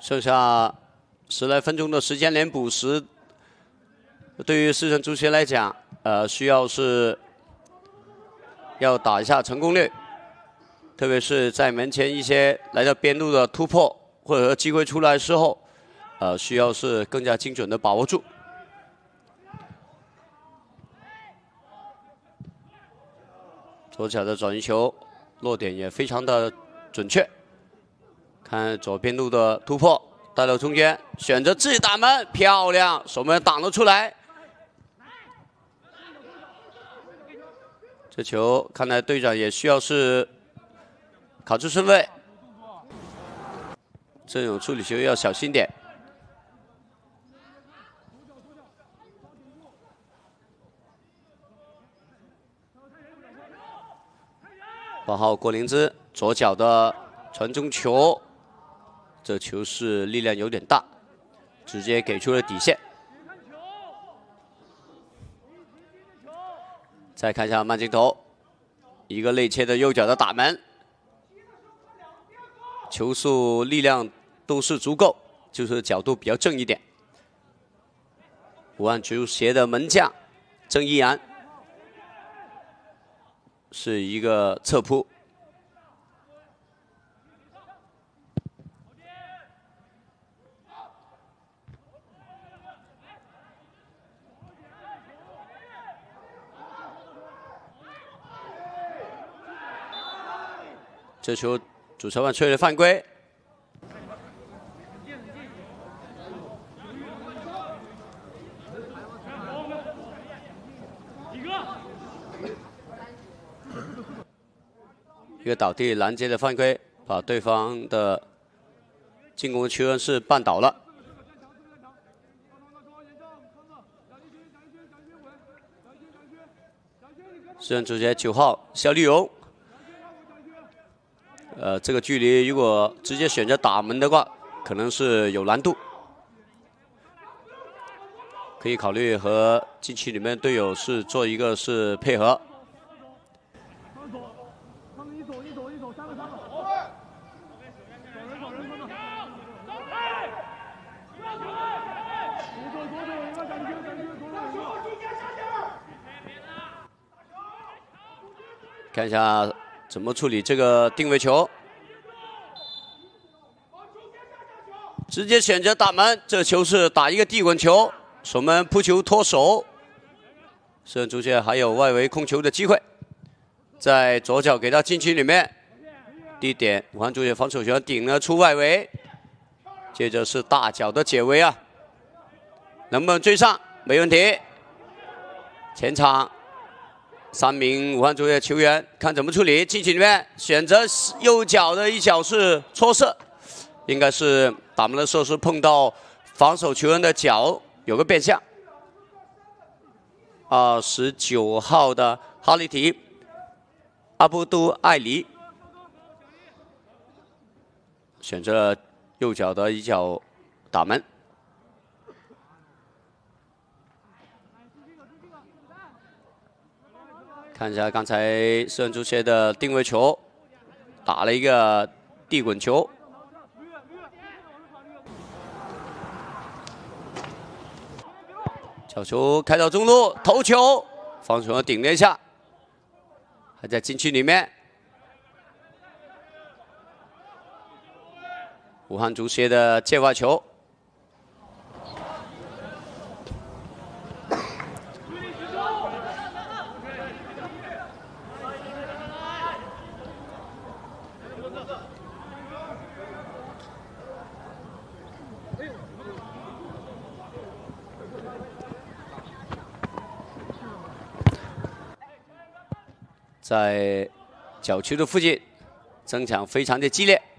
剩下10来分钟的时间连补时，对于四川足协来讲，需要是要打一下成功率，特别是在门前一些来到边路的突破或者机会出来之后，需要是更加精准的把握住。左脚的转移球落点也非常的准确，看左边路的突破。 带到中间，选择自己打门，漂亮，守门挡了出来。这球看来队长也需要是卡住身位，这种处理球要小心点。8号郭灵芝左脚的传中球。 这球是力量有点大，直接给出了底线。再看一下慢镜头，一个内切的右脚的打门，球速、力量都是足够，就是角度比较正一点。武汉足协的门将郑依然是一个侧扑。 这球主裁判吹了犯规，一个倒地拦截的犯规，把对方的进攻球员是绊倒了。四川足协9号肖立荣。 这个距离如果直接选择打门的话，可能是有难度，可以考虑和禁区里面队友是做一个是配合。看一下。 怎么处理这个定位球？直接选择打门，这球是打一个地滚球，守门扑球脱手。四川足协还有外围控球的机会，在左脚给到禁区里面，第一点，武汉足协防守球员顶了出外围，接着是大脚的解围啊，能不能追上？没问题，前场。 3名武汉足协球员看怎么处理，禁区里面选择右脚的一脚是戳射，应该是打门的时候是碰到防守球员的脚，有个变向。29号的哈利提阿布都艾里选择了右脚的一脚打门。 看一下刚才四川足协的定位球，打了一个地滚球。角球开到中路，头球，防守员顶了一下，还在禁区里面。武汉足协的界外球。 在角球的附近，争抢非常的激烈。